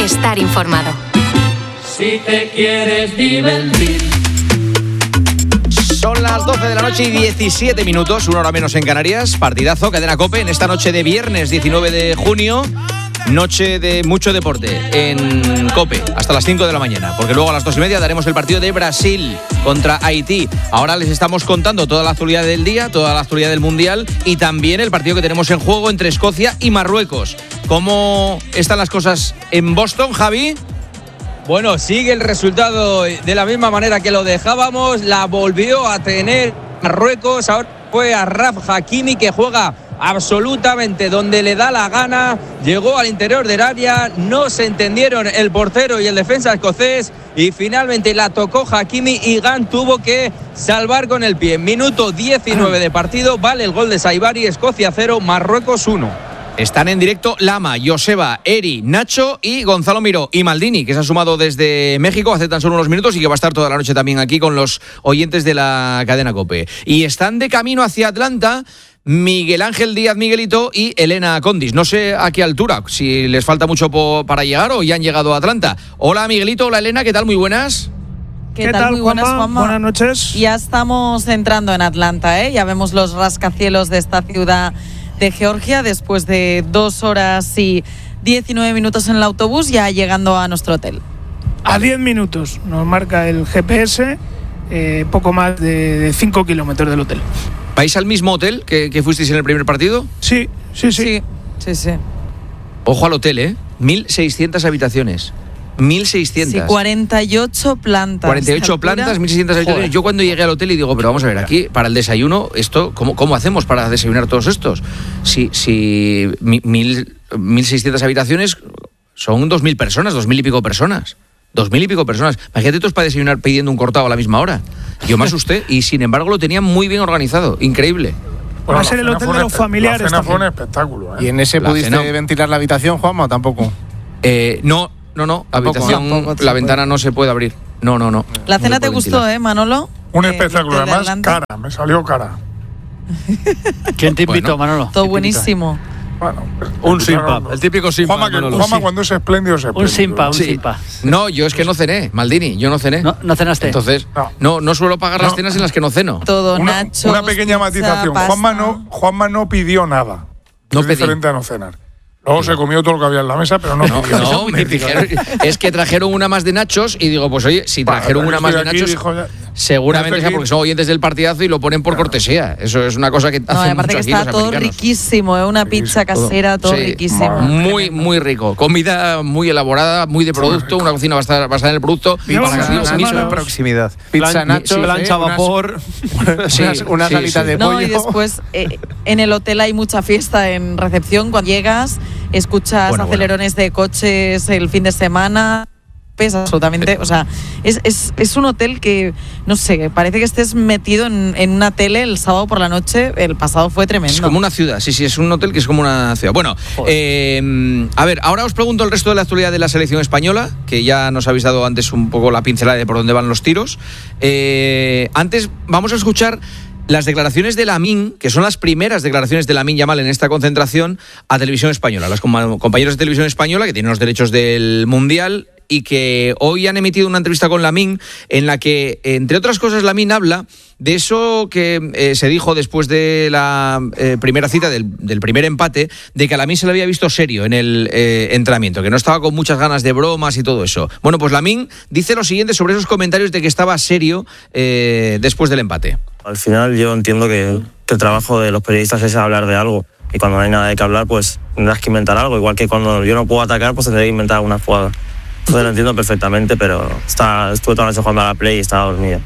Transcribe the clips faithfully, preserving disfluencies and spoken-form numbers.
estar informado. Si te quieres divertir. Son las doce de la noche y diecisiete minutos, una hora menos en Canarias. Partidazo, Cadena COPE, en esta noche de viernes diecinueve de junio. Noche de mucho deporte en COPE, hasta las cinco de la mañana, porque luego a las dos y media daremos el partido de Brasil contra Haití. Ahora les estamos contando toda la actualidad del día, toda la actualidad del Mundial y también el partido que tenemos en juego entre Escocia y Marruecos. ¿Cómo están las cosas en Boston, Javi? Bueno, sigue el resultado de la misma manera que lo dejábamos. La volvió a tener Marruecos. Ahora fue a Raf Hakimi, que juega absolutamente donde le da la gana. Llegó al interior del área, no se entendieron el portero y el defensa escocés y finalmente la tocó Hakimi y Gant tuvo que salvar con el pie. Minuto diecinueve de partido, vale el gol de Saibari. Escocia cero, Marruecos uno. Están en directo Lama, Joseba, Eri, Nacho y Gonzalo Miró y Maldini, que se ha sumado desde México hace tan solo unos minutos y que va a estar toda la noche también aquí con los oyentes de la cadena COPE. Y están de camino hacia Atlanta Miguel Ángel Díaz Miguelito y Elena Condis. No sé a qué altura, si les falta mucho po- para llegar o ya han llegado a Atlanta. Hola Miguelito, hola Elena, ¿qué tal? Muy buenas. ¿Qué, ¿Qué tal? tal? Muy buenas, Juanma? Juanma. Buenas noches. Ya estamos entrando en Atlanta, ¿eh? Ya vemos los rascacielos de esta ciudad de Georgia después de dos horas y diecinueve minutos en el autobús, ya llegando a nuestro hotel. A diez minutos nos marca el G P S, eh, poco más de cinco kilómetros del hotel. ¿Vais al mismo hotel que, que fuisteis en el primer partido? Sí, sí, sí. Sí, sí, sí. Ojo al hotel, ¿eh? mil seiscientas habitaciones. mil seiscientas. Sí, cuarenta y ocho plantas. cuarenta y ocho plantas, mil seiscientas habitaciones. Joder. Yo cuando llegué al hotel y digo, pero vamos a ver, aquí para el desayuno, esto ¿cómo, cómo hacemos para desayunar todos estos? Si, si mil, mil seiscientas habitaciones son dos mil personas, dos mil y pico personas. Dos mil y pico personas. Imagínate todos para desayunar pidiendo un cortado a la misma hora. Yo me asusté y sin embargo lo tenían muy bien organizado. Increíble. Bueno, va a ser el hotel de los familiares. La cena también. fue un espectáculo, ¿eh? ¿Y en ese La pudiste cena. ventilar la habitación, Juanma, o tampoco? Eh, no, no, no. La Tampoco. habitación, Tampoco se la puede. ventana no se puede abrir. No, no, no. La No cena se te puede gustó, ventilar. ¿eh, Manolo? Un Eh, espectáculo, el de además, Atlanta. cara, me salió cara. ¿Quién te invitó, Bueno, Manolo? Todo ¿Quién te invitó? buenísimo. Bueno, Un simpa, el típico simpa. Juanma, que, Manolo. Juanma Un cuando es espléndido, es espléndido. Un simpa, un Sí. simpa. No, yo es que no cené, Maldini, yo no cené. ¿No, no cenaste? Entonces, No. no, no suelo pagar las No. cenas en las que no ceno. Todo, Una, Nacho. una pequeña matización. Juanma no, Juanma no pidió nada. No es pedí. diferente a no cenar. Luego se comió todo lo que había en la mesa, pero no, No, pidió. no, me dijeron- es que trajeron una más de nachos y digo, pues oye, si Bueno, trajeron pero una yo más de estoy aquí, nachos, dijo ya- seguramente Parece sea que- porque son oyentes del partidazo y lo ponen por cortesía. Eso es una cosa que No, hacen y aparte mucho que aquí está los todo americanos. riquísimo, ¿eh? Una pizza casera, todo Sí, riquísimo. Muy, muy rico. Comida muy elaborada, muy de producto. Una cocina basada, basada en el producto. Pizza, Para que Nacho, digo, Nacho, mismo- proximidad. Pizza Plan- Nacho, sí, plancha a vapor. Sí, unas, unas sí, alitas sí. de No, pollo. y después eh, en el hotel hay mucha fiesta en recepción. Cuando llegas, escuchas Bueno, acelerones de coches el fin de semana. Pesa absolutamente. O sea, es, es, es un hotel que, no sé, parece que estés metido en, en una tele el sábado por la noche. El pasado fue tremendo. Es como una ciudad, sí, sí, es un hotel que es como una ciudad. Bueno, eh, a ver, ahora os pregunto el resto de la actualidad de la selección española, que ya nos habéis dado antes un poco la pincelada de por dónde van los tiros. Eh, antes vamos a escuchar las declaraciones de Lamine, que son las primeras declaraciones de Lamine Yamal en esta concentración a Televisión Española. Los com- compañeros de Televisión Española, que tienen los derechos del Mundial, y que hoy han emitido una entrevista con Lamine en la que, entre otras cosas, Lamine habla de eso que eh, se dijo después de la eh, primera cita, del, del primer empate, de que a Lamine se le había visto serio en el eh, entrenamiento, que no estaba con muchas ganas de bromas y todo eso. Bueno, pues Lamine dice lo siguiente sobre esos comentarios de que estaba serio eh, después del empate. Al final yo entiendo que, que el trabajo de los periodistas es hablar de algo y cuando no hay nada de qué hablar pues tendrás que inventar algo, igual que cuando yo no puedo atacar pues tendré que inventar alguna jugada. Entonces lo entiendo perfectamente, pero está, estuve toda la noche jugando a la Play y estaba dormido.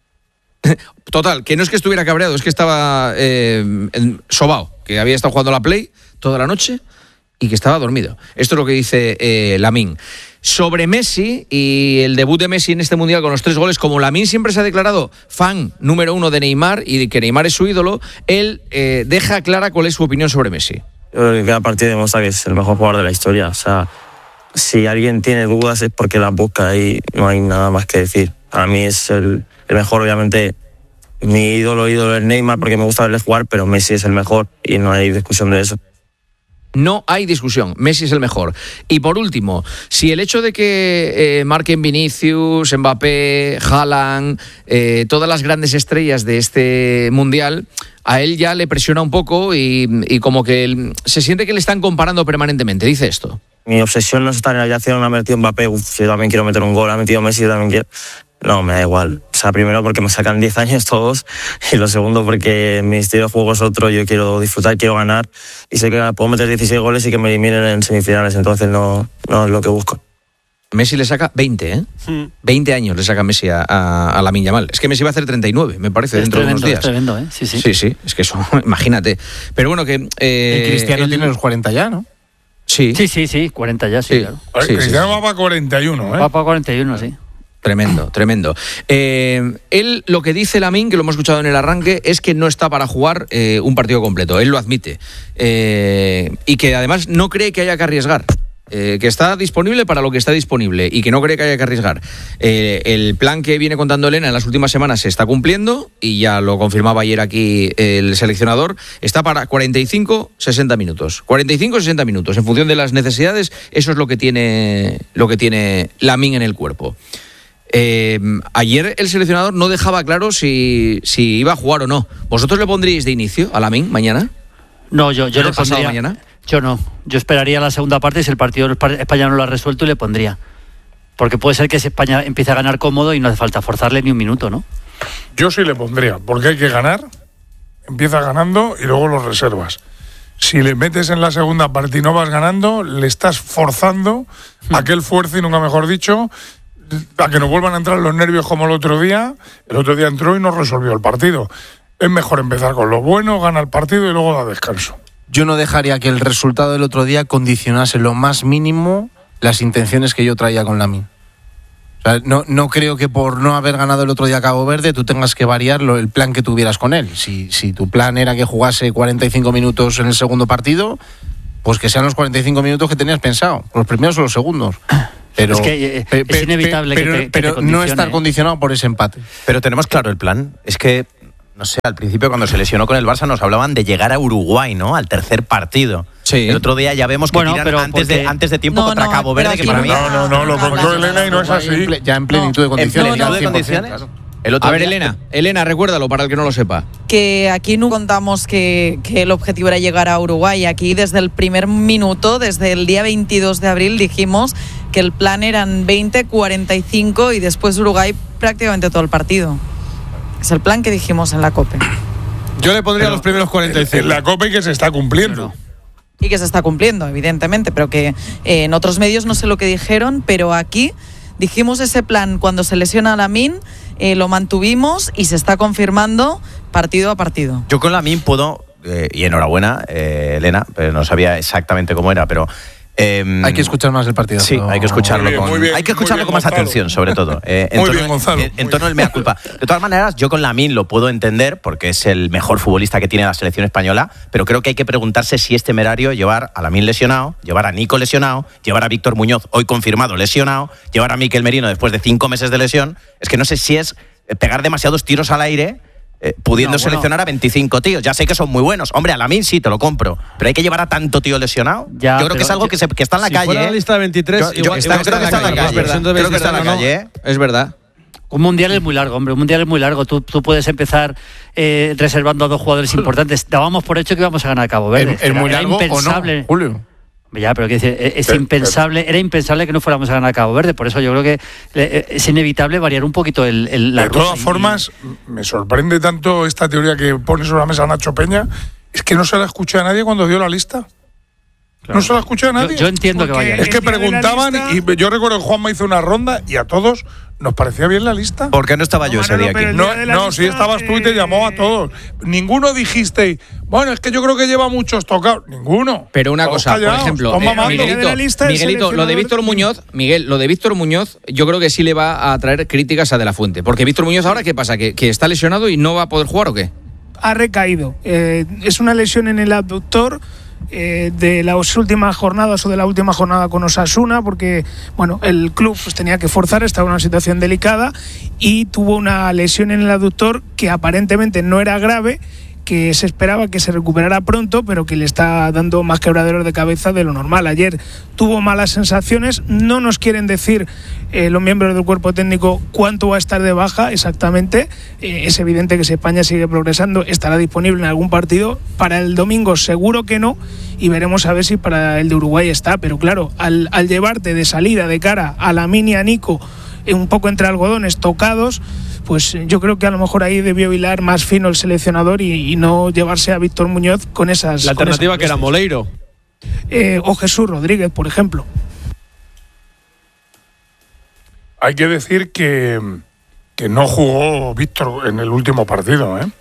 Total, que no es que estuviera cabreado, es que estaba eh, en- sobao, que había estado jugando a la Play toda la noche y que estaba dormido. Esto es lo que dice eh, Lamine. Sobre Messi y el debut de Messi en este Mundial con los tres goles, como Lamine siempre se ha declarado fan número uno de Neymar y de que Neymar es su ídolo, él eh, deja clara cuál es su opinión sobre Messi. Yo creo que cada partido demuestra que es el mejor jugador de la historia. O sea, si alguien tiene dudas es porque las busca y no hay nada más que decir. Para mí es el, el mejor, obviamente. Mi ídolo, ídolo es Neymar porque me gusta verle jugar, pero Messi es el mejor y no hay discusión de eso. No hay discusión, Messi es el mejor. Y por último, si el hecho de que eh, marquen Vinicius, Mbappé, Haaland, eh, todas las grandes estrellas de este Mundial, a él ya le presiona un poco y, y como que él, se siente que le están comparando permanentemente, dice esto. Mi obsesión no es estar en la aviación, ha metido Mbappé, uf, yo también quiero meter un gol, ha metido Messi, yo también quiero... No, me da igual. O sea, primero porque me sacan diez años todos y lo segundo porque mi estilo de juego es otro, yo quiero disfrutar, quiero ganar y sé que puedo meter dieciséis goles y que me eliminen en semifinales, entonces no, no es lo que busco. Messi le saca veinte, ¿eh? Mm. veinte años le saca Messi a, a, a Lamine Yamal. Es que Messi va a hacer treinta y nueve, me parece, es dentro tremendo, de unos días. Es tremendo, ¿eh? Sí, sí. Sí, sí, es que eso, imagínate. Pero bueno, que... Eh, el Cristiano él... tiene los cuarenta ya, ¿no? Sí. Sí, sí, sí, cuarenta ya, sí, sí. claro. Sí, Cristiano sí, va para cuarenta y uno, ¿eh? Va para cuarenta y uno, sí. Tremendo, tremendo. Eh, él lo que dice Lamine, que lo hemos escuchado en el arranque, es que no está para jugar eh, un partido completo. Él lo admite. Eh, y que además no cree que haya que arriesgar. Eh, que está disponible para lo que está disponible y que no cree que haya que arriesgar. Eh, el plan que viene contando Elena en las últimas semanas se está cumpliendo y ya lo confirmaba ayer aquí el seleccionador. Está para cuarenta y cinco a sesenta minutos. cuarenta y cinco a sesenta minutos. En función de las necesidades, eso es lo que tiene, lo que tiene Lamine en el cuerpo. Eh, ayer el seleccionador no dejaba claro si, si iba a jugar o no. ¿Vosotros le pondríais de inicio a Lamine mañana? No, yo, yo le pondría... mañana? Yo no. Yo esperaría la segunda parte y si el partido España no lo ha resuelto y le pondría. Porque puede ser que si España empiece a ganar cómodo y no hace falta forzarle ni un minuto, ¿no? Yo sí le pondría, porque hay que ganar, empieza ganando y luego los reservas. Si le metes en la segunda parte y no vas ganando, le estás forzando hmm. a que él fuerce, y nunca mejor dicho, a que nos vuelvan a entrar los nervios como el otro día. El otro día entró y no resolvió el partido. Es mejor empezar con lo bueno, gana el partido y luego da descanso. Yo no dejaría que el resultado del otro día condicionase lo más mínimo las intenciones que yo traía con Lamine. O sea, no, no creo que por no haber ganado el otro día a Cabo Verde tú tengas que variar lo, el plan que tuvieras con él. Si, si tu plan era que jugase cuarenta y cinco minutos en el segundo partido, pues que sean los cuarenta y cinco minutos que tenías pensado, los primeros o los segundos. Pero, es que eh, pe, pe, es inevitable pe, pero, que te, pero que te no estar condicionado por ese empate. Pero tenemos claro el plan. Es que, no sé, al principio cuando se lesionó con el Barça nos hablaban de llegar a Uruguay, ¿no? Al tercer partido. Sí. El otro día ya vemos que bueno, tiran antes, porque... de, antes de tiempo no, contra no, Cabo Verde, que para mí... No, no, no, lo contó Elena y no es así. Ya en plenitud de condiciones. ¿En plenitud de condiciones? Claro. El otro a ver, día... Elena, Elena, recuérdalo para el que no lo sepa. Que aquí no contamos que, que el objetivo era llegar a Uruguay. Aquí desde el primer minuto, desde el día veintidós de abril, dijimos que el plan eran veinte, cuarenta y cinco y después Uruguay prácticamente todo el partido. Es el plan que dijimos en la COPE. Yo le pondría pero los primeros cuarenta y cinco. En la COPE que se está cumpliendo. Y que se está cumpliendo, evidentemente, pero que eh, en otros medios no sé lo que dijeron, pero aquí dijimos ese plan cuando se lesiona a Lamine, eh, lo mantuvimos y se está confirmando partido a partido. Yo con Lamine puedo, eh, y enhorabuena, eh, Elena, pero no sabía exactamente cómo era, pero... Eh, hay que escuchar más el partido. Sí, hay que escucharlo, bien, con, bien, hay que escucharlo bien, con más Gonzalo. atención, sobre todo. Eh, en muy torno, bien, Gonzalo. En, en torno del mea culpa. De todas maneras, yo con Lamine lo puedo entender porque es el mejor futbolista que tiene la selección española, pero creo que hay que preguntarse si es temerario llevar a Lamine lesionado, llevar a Nico lesionado, llevar a Víctor Muñoz, hoy confirmado, lesionado, llevar a Mikel Merino después de cinco meses de lesión. Es que no sé si es pegar demasiados tiros al aire Eh, pudiendo no, bueno. seleccionar a veinticinco tíos. Ya sé que son muy buenos. Hombre, a Lamine sí, te lo compro. Pero hay que llevar a tanto tío lesionado. Ya, yo creo que es algo yo, que, se, que está en la si calle. Fuera ¿eh? la lista de veintitrés, yo, yo igual, está, igual creo que está en la calle. Es verdad. Creo que está en la calle. ¿eh? Es verdad. Un mundial es muy largo, hombre. Un mundial es muy largo. Tú, tú puedes empezar eh, reservando a dos jugadores importantes. Dábamos por hecho que íbamos a ganar a Cabo Verde. ¿Es muy largo impensable. o no, Julio? Ya, pero que es, es sí, impensable, era impensable que no fuéramos a ganar a Cabo Verde. Por eso yo creo que es inevitable variar un poquito el, el la De todas y... formas, me sorprende tanto esta teoría que pone sobre la mesa Nacho Peña. Es que no se la escuché a nadie cuando dio la lista. Claro. No se la escuché a nadie. Yo, yo entiendo Porque que vaya. Es que preguntaban y yo recuerdo que Juanma hizo una ronda y a todos nos parecía bien la lista. ¿Por qué no estaba yo no, ese Manolo, día aquí? No, no lista, sí estabas tú y te llamó a todos. Ninguno dijiste, bueno, es que yo creo que lleva muchos tocados. Ninguno. Pero una Todos cosa, callados, por ejemplo, todos eh, mamando. Miguelito, de lista, Miguelito lo de Víctor Muñoz, Miguel, lo de Víctor Muñoz, yo creo que sí le va a traer críticas a De la Fuente. Porque Víctor Muñoz ahora, ¿qué pasa? ¿Que, que está lesionado y no va a poder jugar o qué? Ha recaído. Eh, es una lesión en el abductor. Eh, de las últimas jornadas o de la última jornada con Osasuna, porque bueno, el club pues, tenía que forzar, estaba en una situación delicada y tuvo una lesión en el aductor que aparentemente no era grave, que se esperaba que se recuperara pronto, pero que le está dando más quebraderos de cabeza de lo normal. Ayer tuvo malas sensaciones, no nos quieren decir eh, los miembros del cuerpo técnico cuánto va a estar de baja exactamente. Eh, es evidente que si España sigue progresando estará disponible en algún partido. Para el domingo seguro que no, y veremos a ver si para el de Uruguay está, pero claro, al, al llevarte de salida de cara a Lamine y a Nico un poco entre algodones tocados, pues yo creo que a lo mejor ahí debió hilar más fino el seleccionador y, y no llevarse a Víctor Muñoz con esas... La alternativa esas que era Moleiro. Eh, o Jesús Rodríguez, por ejemplo. Hay que decir que, que no jugó Víctor en el último partido, ¿eh?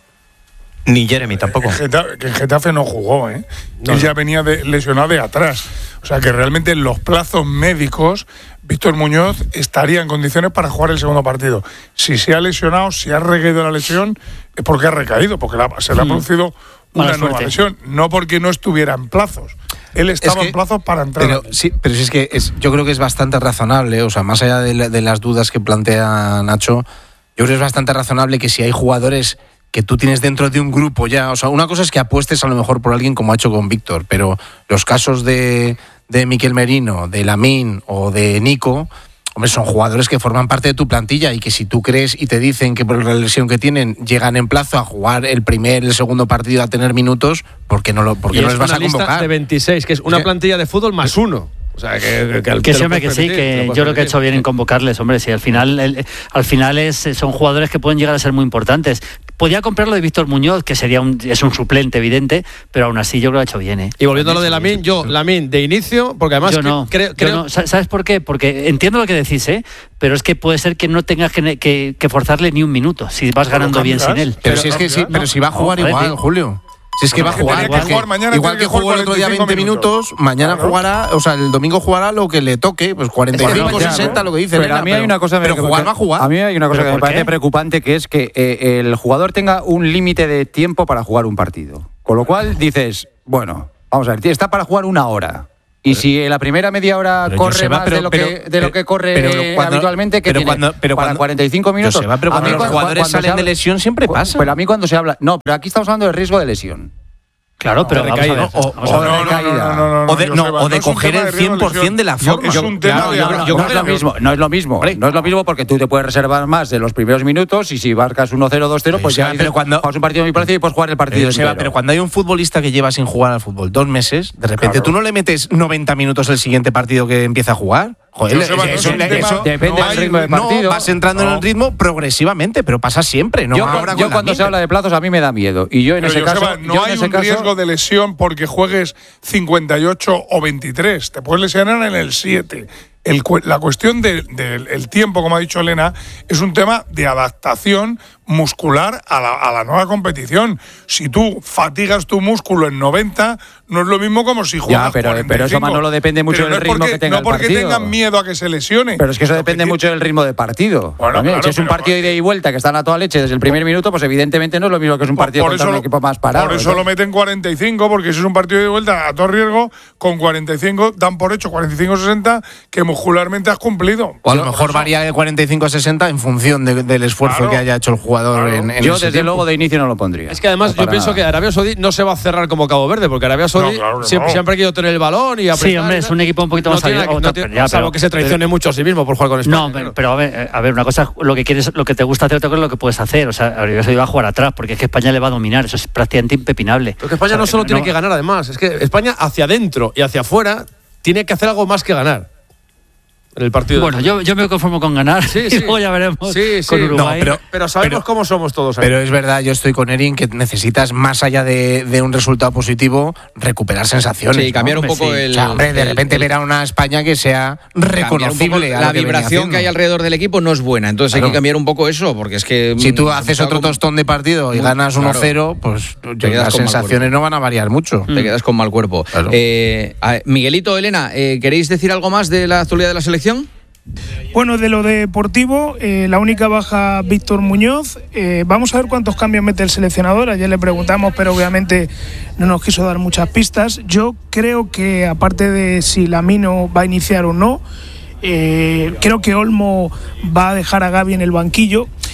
Ni Jeremy tampoco. En Getafe, que en Getafe no jugó, ¿eh? No, Él no. ya venía de, lesionado de atrás. O sea que realmente en los plazos médicos, Víctor Muñoz estaría en condiciones para jugar el segundo partido. Si se ha lesionado, si ha recaído la lesión, es porque ha recaído, porque la, se le ha producido una Mala nueva suerte. lesión, no porque no estuviera en plazos. Él estaba que- en plazos para entrar. Pero sí, pero sí es que es, yo creo que es bastante razonable, o sea, más allá de, la- de las dudas que plantea Nacho, yo creo que es bastante razonable que si hay jugadores que tú tienes dentro de un grupo ya, o sea, una cosa es que apuestes a lo mejor por alguien como ha hecho con Víctor, pero los casos de, de Miquel Merino, de Lamine o de Nico, hombre, son jugadores que forman parte de tu plantilla y que si tú crees y te dicen que por la lesión que tienen llegan en plazo a jugar el primer, el segundo partido, a tener minutos, ¿por qué no, lo, por qué Y no es les vas una a lista convocar? de veintiséis, que es una Sí. plantilla de fútbol más uno. O sea, que, que, Que te sí, lo hombre, que puedes sí, permitir, te que lo puedes yo creo que ha permitir. hecho bien en convocarles, hombre. Sí, al final, el- al final es, son jugadores que pueden llegar a ser muy importantes. Podía comprarlo de Víctor Muñoz, que sería un, es un suplente evidente, pero aún así yo creo que lo ha hecho bien. ¿eh? Y volviendo a lo de Lamine, yo, Lamine de inicio, porque además Yo que- no, creo, yo creo no. Sa- ¿Sabes por qué? Porque entiendo lo que decís, ¿eh? Pero es que puede ser que no tengas que, que, que forzarle ni un minuto, si vas ganando bien sin él. Pero, si es que sí, pero si va a jugar No, igual, joder, Julio. Si es que va a Porque jugar, tenía que porque jugar mañana, igual tiene que que jugar jugó el otro día cuarenta y veinte cinco minutos, mañana Claro. jugará, o sea, el domingo jugará lo que le toque, pues cuarenta y cinco, Bueno, ya, sesenta, lo que dice Pero Elena, a mí hay una cosa pero que- jugar que- va a jugar. A mí hay una cosa ¿Pero que me por parece qué? preocupante, que es que eh, el jugador tenga un límite de tiempo para jugar un partido. Con lo cual dices, bueno, vamos a ver, está para jugar una hora. Y si en la primera media hora Pero, corre Joseba, más pero- de, lo pero- que, de lo que corre pero eh, cuando- habitualmente, que pero tiene cuando- pero para cuando- cuarenta y cinco minutos. Joseba, pero A cuando mí los jugadores cuando salen se de habla- lesión siempre pasa. Pero a mí cuando se habla... No, pero aquí estamos hablando de riesgo de lesión. Claro, pero de vamos a ver. recaída. vamos a O ver. de recaída. O de- no, Joseba, o de es un coger tema el de riesgo cien por ciento de la lesión. forma. Es un tema Claro, de yo- adaptación. yo no es lo mismo, no es lo mismo, no es lo mismo porque tú te puedes reservar más de los primeros minutos y si marcas uno cero, dos cero, pues Joseba, ya pero dices, cuando- juegas un partido muy parecido y puedes jugar el partido Joseba, entero. pero cuando hay un futbolista que lleva sin jugar al fútbol dos meses, de repente Claro. tú no le metes noventa minutos el siguiente partido que empieza a jugar. Joder, Joseba, no es un tema- Depende no del hay- ritmo de no, partido. vas entrando en No. el ritmo progresivamente, pero pasa siempre. No yo ahora yo con cuando Lamine. se habla de plazos a mí me da miedo. Y yo en Pero, ese Joseba, caso. no yo en hay ese un caso- riesgo de lesión porque juegues cincuenta y ocho o veintitrés. Te puedes lesionar en el siete. El cu- la cuestión del de, el tiempo, como ha dicho Elena, es un tema de adaptación muscular a la, a la nueva competición. Si tú fatigas tu músculo en noventa, no es lo mismo como si juegas Ya, pero- cuarenta y pero eso, cinco. Manolo, depende mucho Pero no del es ritmo porque- que tenga No el porque partido. tengan miedo a que se lesione. Pero es que eso Lo depende ti- mucho del ritmo de partido. Bueno, también. claro, si es un pero- partido de ida y vuelta que están a toda leche desde el primer minuto, pues evidentemente no es lo mismo que es un partido contra un lo- equipo más parado. por eso lo meten cuarenta y cinco, porque si es un partido de vuelta a todo riesgo, con cuarenta y cinco dan por hecho cuarenta y cinco sesenta que muscularmente has cumplido. O a lo Por mejor eso- varía de cuarenta y cinco a sesenta en función de- del esfuerzo Claro. que haya hecho el jugador Claro. en, en Yo ese desde tiempo. luego de inicio no lo pondría. Es que además No, yo para pienso nada. que Arabia Saudí no se va a cerrar como Cabo Verde, porque Arabia Saudí No, claro que siempre, no. siempre ha querido tener el balón y apretar. Sí, hombre, es un equipo un poquito no más tiene, abierto, no otra- tiene- ya, salvo pero- que se traicione pero- mucho a sí mismo por jugar con España. No, pero, pero a, ver, a ver, una cosa, lo que quieres, lo que te gusta hacer, otra cosa es lo que puedes hacer. O sea, Arabia Saudí va a jugar atrás, porque es que España le va a dominar, eso es prácticamente impepinable. Porque España O sea, no solo tiene no- que ganar, además. Es que España hacia adentro y hacia afuera tiene que hacer algo más que ganar en el partido. Bueno, yo, yo me conformo con ganar Sí, y sí. luego ya veremos Sí, sí. con No, Uruguay. pero- pero sabemos pero- cómo somos todos aquí. Pero es verdad, yo estoy con Erin, que necesitas, más allá de, de un resultado positivo, recuperar sensaciones. Sí, cambiar ¿no? un Hombre, poco sí. el. O sea, hombre, de el- repente el- ver a una España que sea cambiar un poco reconocible. a la lo que venía vibración que hay haciendo. alrededor del equipo no es buena. Entonces hay Claro. que cambiar un poco eso, porque es que. Si tú mm, haces algo- otro tostón de partido y Muy- ganas claro. uno cero, pues Te quedas las con mal sensaciones cuerpo. no van a variar mucho. Te quedas con mal cuerpo. Claro. Eh, a ver, Miguelito, Elena, eh, ¿queréis decir algo más de la actualidad de la selección? Bueno, de lo deportivo, eh, la única baja Víctor Muñoz. Eh, vamos a ver cuántos cambios mete el seleccionador. Ayer le preguntamos, pero obviamente no nos quiso dar muchas pistas. Yo creo que, aparte de si Lamino va a iniciar o no, eh, creo que Olmo va a dejar a Gavi en el banquillo.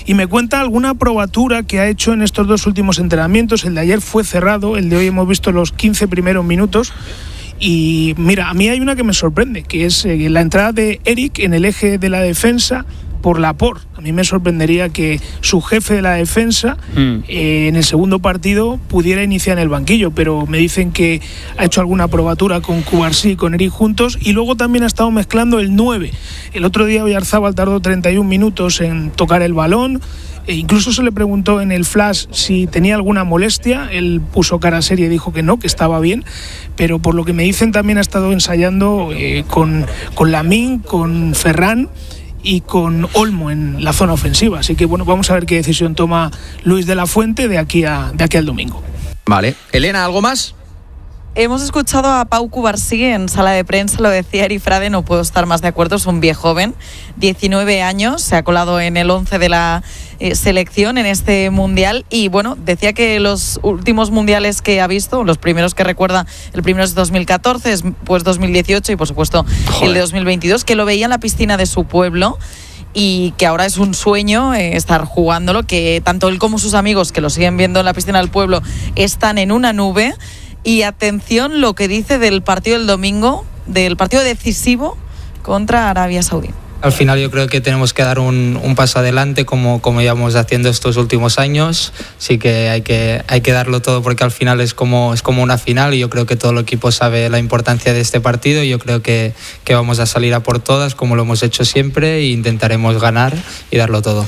y me cuenta alguna probatura que ha hecho en estos dos últimos entrenamientos. El de ayer fue cerrado, el de hoy hemos visto los quince primeros minutos. Y mira, a mí hay una que me sorprende, que es eh, la entrada de Eric en el eje de la defensa por Laporte. A mí me sorprendería que su jefe de la defensa mm. eh, en el segundo partido pudiera iniciar en el banquillo, pero me dicen que ha hecho alguna probatura con Cubarsí y con Eric juntos, y luego también ha estado mezclando el nueve. El otro día Oyarzábal tardó treinta y un minutos en tocar el balón. E incluso se le preguntó en el flash si tenía alguna molestia. Él puso cara seria y dijo que no, que estaba bien, pero por lo que me dicen también ha estado ensayando eh, con, con Lamine, con Ferran y con Olmo en la zona ofensiva. Así que bueno, vamos a ver qué decisión toma Luis de la Fuente de aquí, a, de aquí al domingo. Vale. Elena, ¿algo más? Hemos escuchado a Pau Cubarsí en sala de prensa, lo decía Eri Frade, no puedo estar más de acuerdo, es un viejo joven, diecinueve años, se ha colado en el once de la eh, selección en este mundial y bueno, decía que los últimos mundiales que ha visto, los primeros que recuerda, el primero es dos mil catorce, después dos mil dieciocho y por supuesto Joder. el de dos mil veintidós, que lo veía en la piscina de su pueblo y que ahora es un sueño eh, estar jugándolo, que tanto él como sus amigos que lo siguen viendo en la piscina del pueblo están en una nube. Y atención lo que dice del partido del domingo, del partido decisivo contra Arabia Saudí. Al final yo creo que tenemos que dar un, un paso adelante como, como llevamos haciendo estos últimos años. Sí que hay que hay que darlo todo porque al final es como, es como una final y yo creo que todo el equipo sabe la importancia de este partido y yo creo que, que vamos a salir a por todas como lo hemos hecho siempre e intentaremos ganar y darlo todo.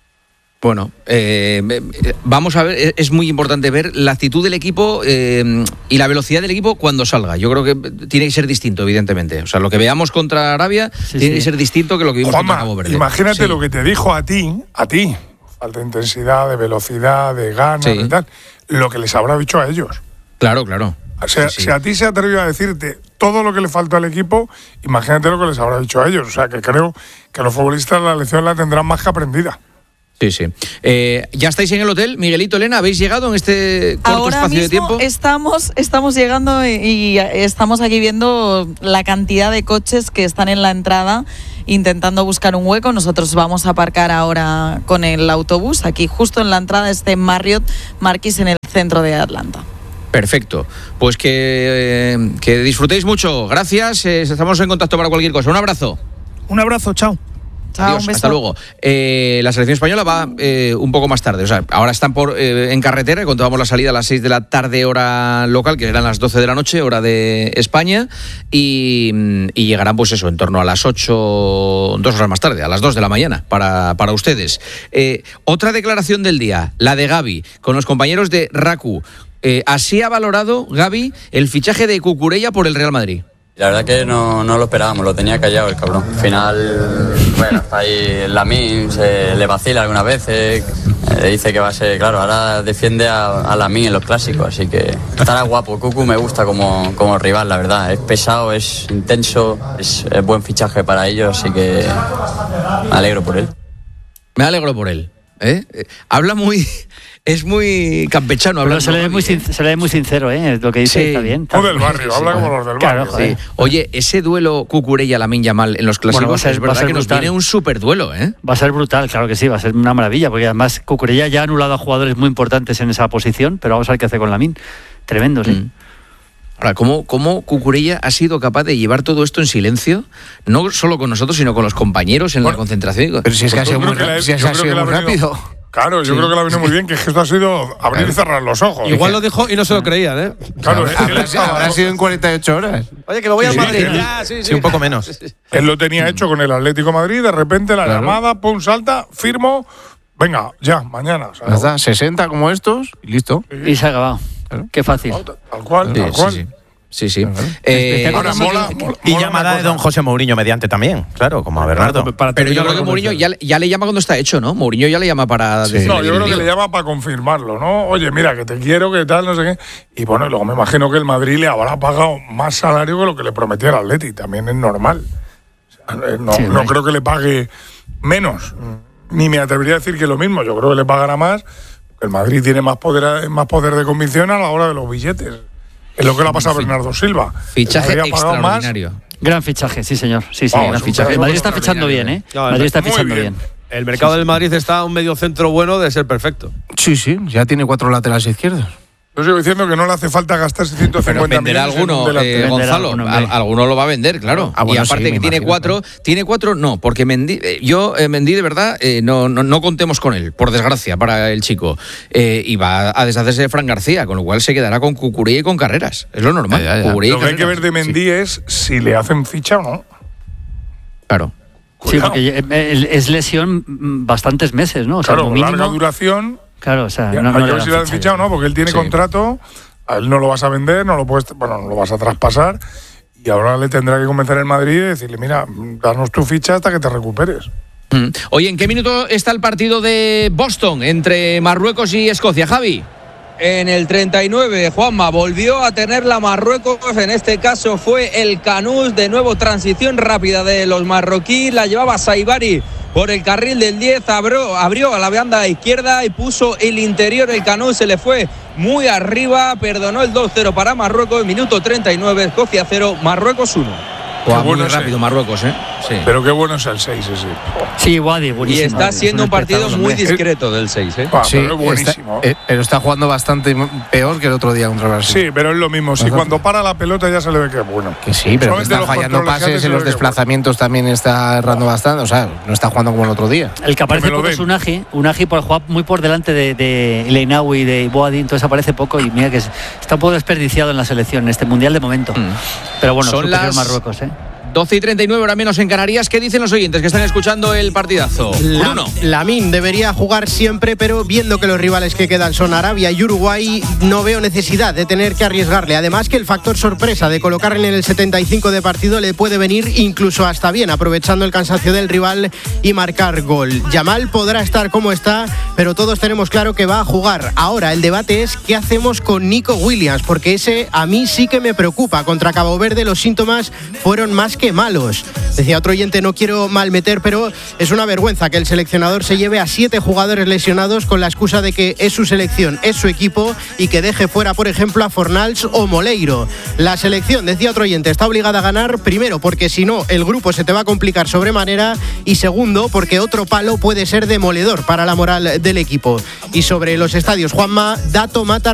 Bueno, eh, vamos a ver, es muy importante ver la actitud del equipo eh, y la velocidad del equipo cuando salga. Yo creo que tiene que ser distinto, evidentemente. O sea, lo que veamos contra Arabia sí, tiene sí. que ser distinto que lo que vimos Juanma, contra Cabo Verde. Imagínate sí. lo que te dijo a ti, a ti, falta de intensidad, de velocidad, de ganas, sí. de tal, lo que les habrá dicho a ellos. Claro, claro. O sea, sí, sí. si a ti se atrevió a decirte todo lo que le faltó al equipo, imagínate lo que les habrá dicho a ellos. O sea, que creo que los futbolistas la lección la tendrán más que aprendida. Sí, sí. Eh, ¿Ya estáis en el hotel? Miguelito, Elena, ¿habéis llegado en este corto Ahora espacio mismo de tiempo? Estamos, estamos llegando y, y estamos aquí viendo la cantidad de coches que están en la entrada intentando buscar un hueco. Nosotros vamos a aparcar ahora con el autobús aquí justo en la entrada de este Marriott Marquis en el centro de Atlanta. Perfecto. Pues que, eh, que disfrutéis mucho. Gracias. Eh, estamos en contacto para cualquier cosa. Un abrazo. Un abrazo. Chao. Chao, Adiós, un beso. hasta luego. Eh, la selección española va eh, un poco más tarde. O sea, ahora están por eh, en carretera. Contábamos la salida a las seis de la tarde, hora local, que eran las doce de la noche, hora de España. Y, y llegarán, pues eso, en torno a las ocho, dos horas más tarde, a las dos de la mañana, para, para ustedes. Eh, otra declaración del día, la de Gavi, con los compañeros de Raku. Eh, así ha valorado Gavi el fichaje de Cucurella por el Real Madrid. La verdad que no, no lo esperábamos, lo tenía callado el cabrón. Al final, bueno, está ahí Lamine, se le vacila algunas veces, le dice que va a ser, claro, ahora defiende a, a Lamine en los clásicos, así que estará guapo. Cucu me gusta como, como rival, la verdad. Es pesado, es intenso, es, es buen fichaje para ellos, así que me alegro por él. Me alegro por él. ¿eh? Habla muy... Es muy campechano. Pero se le, ve muy sin, se le ve muy sincero, ¿eh? Lo que dice sí. está bien. O del barrio, sí, habla sí. como los del barrio. Claro, sí. Oye, ese duelo Cucurella-Lamine Yamal en los clásicos, bueno, ser, es verdad que brutal. Nos viene un súper duelo, ¿eh? Va a ser brutal, claro que sí, va a ser una maravilla, porque además Cucurella ya ha anulado a jugadores muy importantes en esa posición, pero vamos a ver qué hace con Lamine. Tremendo, sí. Mm. Ahora, ¿cómo, ¿cómo Cucurella ha sido capaz de llevar todo esto en silencio? No solo con nosotros, sino con los compañeros en bueno, la concentración. Pero si es que ha sido muy, la, si es ha sido muy rápido. Claro, yo sí. creo que la vino muy bien, que esto ha sido abrir claro. y cerrar los ojos. Igual lo dijo y no se lo creían, ¿eh? Claro, claro. Habrá, estaba, habrá sido en cuarenta y ocho horas. Oye, que me voy a sí, Madrid. Sí, ya, sí, sí. sí, un poco menos. Él lo tenía hecho con el Atlético de Madrid, de repente la claro. llamada, pum, salta, firmo, venga, ya, mañana. O sea, ¿verdad? sesenta como estos y listo. Sí. Y se ha acabado. Claro. Qué fácil. Tal cual, sí, tal cual. Sí, sí. Sí, sí. Eh, ahora, mola, mola, y mola llamada de don José Mourinho mediante también, claro, como a Bernardo. Pero, pero yo creo que Mourinho ya, ya le llama cuando está hecho, ¿no? Mourinho ya le llama para... Sí. No, yo creo que le llama para confirmarlo, ¿no? Oye, mira, que te quiero, que tal, no sé qué. Y bueno, luego me imagino que el Madrid le habrá pagado más salario que lo que le prometía el Atleti. También es normal. O sea, no, sí, no creo que le pague menos. Ni me atrevería a decir que lo mismo. Yo creo que le pagará más. Porque el Madrid tiene más poder, más poder de convicción a la hora de los billetes. Es lo que le ha pasado a Bernardo Silva. Fichaje extraordinario. Más. Gran fichaje, sí señor. Sí, sí, Vamos, gran fichaje. El Madrid está fichando bien, ¿eh? No, Madrid está fichando bien. bien. El mercado Sí, sí. del Madrid está a un medio centro bueno de ser perfecto. Sí, sí, ya tiene cuatro laterales izquierdos. Yo sigo diciendo que no le hace falta gastarse ciento Pero cincuenta venderá millones en un alguno, delantero. eh, Gonzalo. alguno, Al- hombre. alguno lo va a vender, claro. Ah, bueno, y aparte sí, que me tiene imagino, cuatro, tiene cuatro, no, porque Mendy, eh, yo, eh, Mendy, de verdad, eh, no, no, no contemos con él, por desgracia, para el chico. Eh, y va a deshacerse de Fran García, con lo cual se quedará con Cucurella y con Carreras. Es lo normal. Ya, ya, ya. Cucurella y Lo que hay que ver Carreras. de Mendy es si le hacen ficha o no. Claro. Sí, Cuidado. porque eh, es lesión mm, bastantes meses, ¿no? O sea, Claro, como mínimo, larga duración. Claro, o sea, Ya, no, no hay le que ver dan si le han ficha. fichado o no, porque él tiene Sí. contrato, a él no lo vas a vender, no lo puedes, bueno, no lo vas a traspasar, y ahora le tendrá que convencer el Madrid y decirle, mira, danos tu ficha hasta que te recuperes. Mm. Oye, ¿en qué minuto está el partido de Boston entre Marruecos y Escocia, Javi? En el treinta y nueve, Juanma, volvió a tener la Marruecos, en este caso fue el Canús, de nuevo transición rápida de los marroquíes, la llevaba Saibari por el carril del diez, abrió, abrió a la banda izquierda y puso el interior, el Canús se le fue muy arriba, perdonó el dos cero para Marruecos, minuto treinta y nueve, Escocia cero, Marruecos uno. Juega muy bueno ese. rápido Marruecos, ¿eh? Sí. Pero qué bueno es el seis ese. Sí, Wadi, Y buenísimo. está Es siendo un partido espectáculo, muy hombre. discreto del seis, ¿eh? Ah, Sí, pero es buenísimo. está- eh, pero está jugando bastante peor que el otro día contra Brasil. Sí, pero es lo mismo. Si Bastante. cuando para la pelota ya se le ve que es bueno. Que sí, pero que Solamente está los fallando controles que hace pases, se en le los ve que es bueno. desplazamientos también está errando bastante. O sea, no está jugando como el otro día. El que aparece me lo poco den. es Unagi. Unagi por jugar muy por delante de, de Leinawi y de Boadi, entonces aparece poco y mira que es- está un poco desperdiciado en la selección, en este mundial de momento. Mm. Pero bueno, Son superior las- Marruecos, ¿eh? doce y treinta y nueve, hora menos en Canarias. ¿Qué dicen los oyentes que están escuchando el partidazo? Bruno. Lamine debería jugar siempre, pero viendo que los rivales que quedan son Arabia y Uruguay, no veo necesidad de tener que arriesgarle. Además que el factor sorpresa de colocarle en el setenta y cinco de partido le puede venir incluso hasta bien, aprovechando el cansancio del rival y marcar gol. Yamal podrá estar como está, pero todos tenemos claro que va a jugar. Ahora el debate es qué hacemos con Nico Williams, porque ese a mí sí que me preocupa. Contra Cabo Verde los síntomas fueron más que malos. Decía otro oyente, no quiero malmeter, pero es una vergüenza que el seleccionador se lleve a siete jugadores lesionados con la excusa de que es su selección, es su equipo y que deje fuera, por ejemplo, a Fornals o Moleiro. La selección, decía otro oyente, está obligada a ganar, primero porque si no el grupo se te va a complicar sobremanera y segundo porque otro palo puede ser demoledor para la moral del equipo. Y sobre los estadios, Juanma, dato mata